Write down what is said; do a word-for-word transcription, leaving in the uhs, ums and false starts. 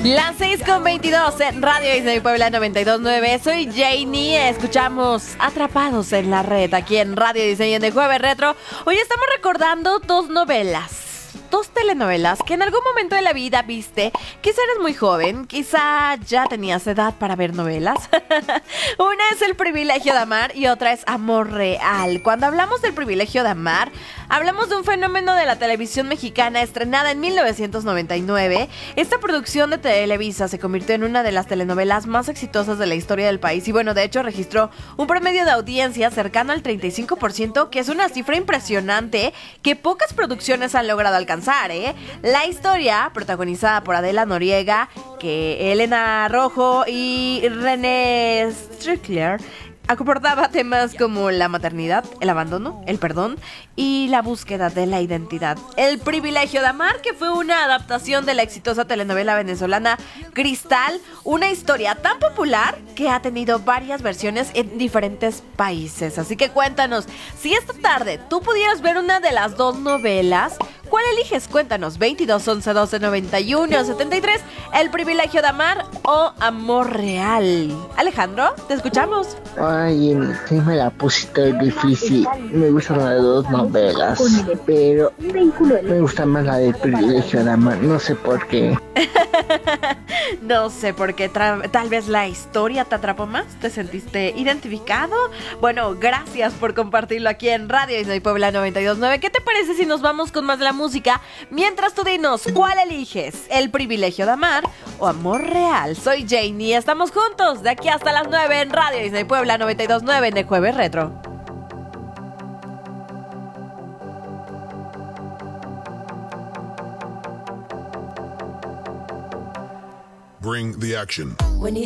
Las seis con veintidós en Radio Disney Puebla noventa y dos punto nueve. Soy Janie. Escuchamos Atrapados en la Red aquí en Radio Disney en el Jueves Retro. Hoy estamos recordando dos novelas. Dos telenovelas que en algún momento de la vida viste. Quizá eres muy joven, quizá ya tenías edad para ver novelas. Una es El Privilegio de Amar y otra es Amor Real. Cuando hablamos del Privilegio de Amar, hablamos de un fenómeno de la televisión mexicana estrenada en mil novecientos noventa y nueve. Esta producción de Televisa se convirtió en una de las telenovelas más exitosas de la historia del país y bueno, de hecho registró un promedio de audiencia cercano al treinta y cinco por ciento, que es una cifra impresionante que pocas producciones han logrado alcanzar. ¿eh? La historia, protagonizada por Adela Noriega, que Elena Rojo y René Strickler, abordaba temas como la maternidad, el abandono, el perdón y la búsqueda de la identidad. El Privilegio de Amar, que fue una adaptación de la exitosa telenovela venezolana Cristal, una historia tan popular que ha tenido varias versiones en diferentes países. Así que cuéntanos, si esta tarde tú pudieras ver una de las dos novelas, ¿cuál eliges? Cuéntanos, veintidós, once, doce, noventa y uno, setenta y tres, El Privilegio de Amar o Amor Real. Alejandro, te escuchamos. Ay, sí me la pusiste difícil. Me gustan las dos novelas, pero me gusta más la del Privilegio de Amar. No sé por qué. No sé por qué. Tra- tal vez la historia te atrapó más. ¿Te sentiste identificado? Bueno, gracias por compartirlo aquí en Radio Disney Puebla noventa y dos punto nueve. ¿Qué te parece si nos vamos con más de la música? Mientras tú dinos, ¿cuál eliges? ¿El Privilegio de Amar o Amor Real? Soy Janie. Estamos juntos de aquí hasta las nueve en Radio Disney Puebla noventa y dos punto nueve en el Jueves Retro. Bring the action. When you